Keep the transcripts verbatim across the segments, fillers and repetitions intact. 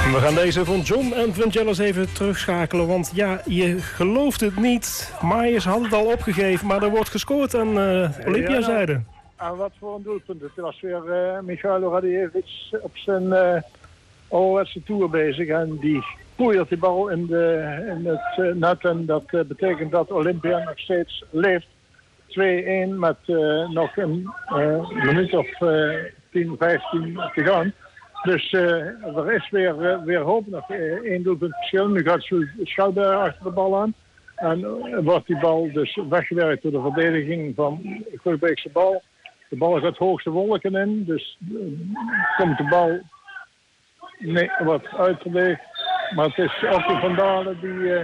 We gaan deze van John en Vangelis even terugschakelen. Want ja, je gelooft het niet. Maaiers had het al opgegeven, maar er wordt gescoord aan uh, Olympiazijde. Ja, nou, en wat voor een doelpunt. Het was weer uh, Michailo Radijevich op zijn uh, ouderwetse toer bezig. En die poeiert die bal in, de, in het uh, net. En dat uh, betekent dat Olympia nog steeds leeft. twee-een met uh, nog een uh, minuut of uh, tien, vijftien te gaan. Dus uh, er is weer, uh, weer hoop. Nog uh, één doelpunt verschil. Nu gaat Schouwberg achter de bal aan. En uh, wordt die bal dus weggewerkt door de verdediging van Gulbeekse bal. De bal gaat hoogste wolken in. Dus uh, komt de bal nee, wat uitverdedigd. Maar het is ook de Van Dalen die... Uh,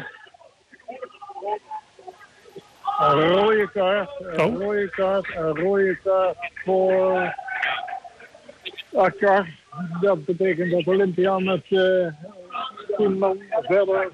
een rode kaart. Een oh. rode kaart. Een rode kaart voor... Akkar. Dat betekent dat Olympia met uh, tien man verder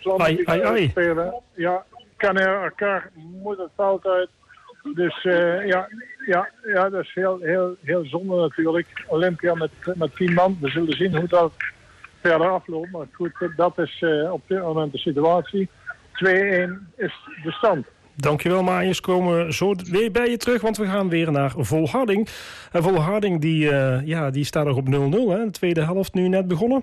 zal spelen. Ja, Kaner Akkar moet het fout uit. Dus uh, ja, ja, ja, dat is heel, heel, heel zonde natuurlijk. Olympia met, met tien man. We zullen zien hoe dat verder afloopt. Maar goed, dat is uh, op dit moment de situatie. twee-een is de stand. Dankjewel Maaiers, komen zo weer bij je terug, want we gaan weer naar Volharding. En Volharding die, uh, ja, die staat nog op nul nul, hè? De tweede helft nu net begonnen.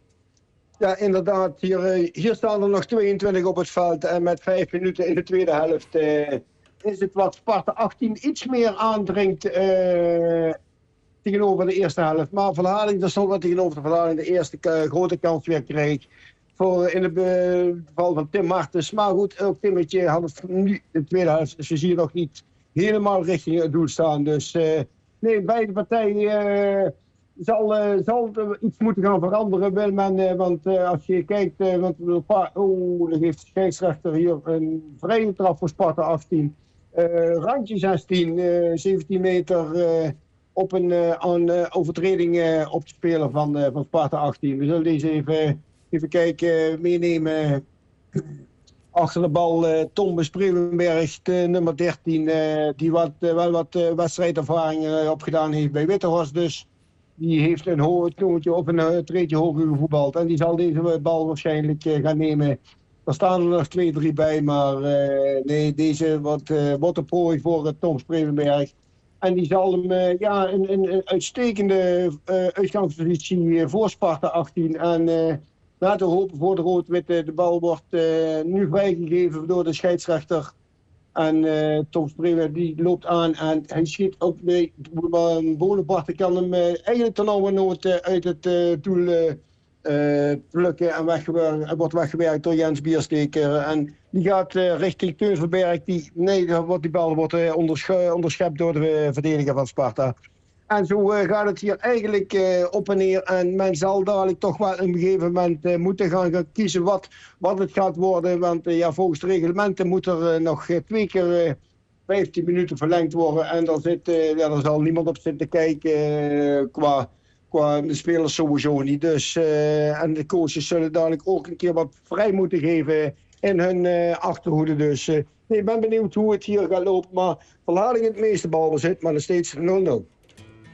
Ja, inderdaad. Hier, uh, hier staan er nog tweeëntwintig op het veld en met vijf minuten in de tweede helft uh, is het wat Sparta achttien iets meer aandringt uh, tegenover de eerste helft. Maar Volharding, dat stond wat tegenover de Volharding de eerste uh, grote kans weer kreeg. Voor in het geval van Tim Martens. Maar goed, ook Timmetje had het nu in de tweede helft. Dus je ziet nog niet helemaal richting het doel staan. Dus uh, nee, beide partijen uh, zal, uh, zal er iets moeten gaan veranderen. Wil men, uh, want uh, als je kijkt, uh, want oh, dan heeft de scheidsrechter hier een vrije trap voor Sparta achttien. Uh, randje zestien, uh, zeventien meter uh, op een uh, aan, uh, overtreding uh, op de speler van, uh, van Sparta achttien. We zullen deze even... Even kijken, meenemen. Achter de bal uh, Tom Spreeuwenberg, nummer dertien, uh, die wat, uh, wel wat uh, wedstrijdervaring uh, opgedaan heeft bij Wittehorst. Dus die heeft een hoog toontje of een uh, treedje hoger gevoetbald. En die zal deze bal waarschijnlijk uh, gaan nemen. Er staan er nog twee, drie bij, maar uh, nee, deze wordt, uh, wordt een prooi voor uh, Tom Spreeuwenberg. En die zal hem uh, ja, een, een, een uitstekende uh, uitgangspositie uh, voor Sparta achttien. En, uh, laten we hopen voor de rood-witte. De bal wordt uh, nu vrijgegeven door de scheidsrechter. En uh, Tom Spreeuwer die loopt aan en hij schiet ook mee. Bonaparte kan hem uh, eigenlijk ternauwernood uh, uit het uh, doel uh, uh, plukken en weggewerkt, wordt weggewerkt door Jens Biersteker. En die gaat uh, richting Teunverberg. Die, nee, wordt die bal wordt uh, ondersch- onderschept door de uh, verdediger van Sparta. En zo uh, gaat het hier eigenlijk uh, op en neer. En men zal dadelijk toch wel op een gegeven moment uh, moeten gaan, gaan kiezen wat, wat het gaat worden. Want uh, ja, volgens de reglementen moet er uh, nog uh, twee keer uh, vijftien minuten verlengd worden. En daar, zit, uh, ja, daar zal niemand op zitten kijken uh, qua, qua de spelers sowieso niet. Dus, uh, en de coaches zullen dadelijk ook een keer wat vrij moeten geven in hun uh, achterhoede. Dus uh, nee, ik ben benieuwd hoe het hier gaat lopen. Maar Volharding het meeste balbezit, maar nog steeds nul nul.